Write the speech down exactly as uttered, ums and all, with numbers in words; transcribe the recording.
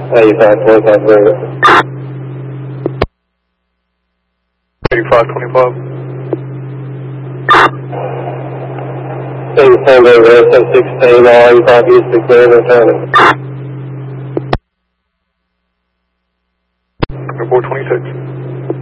eighty-five twenty-five zero. eighty-five twenty-five. Same San Diego, S M sixteen, all eighty-five east, declared returning.